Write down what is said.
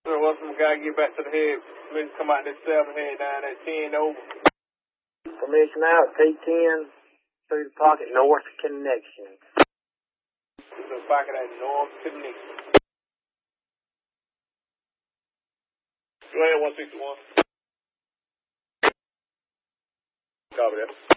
So once we gotta get back to the head, we can come out this 7 head down at 10 over. Formation out, T10 through the pocket, north connection. Through the pocket at north connection. Go ahead, 161. Copy that.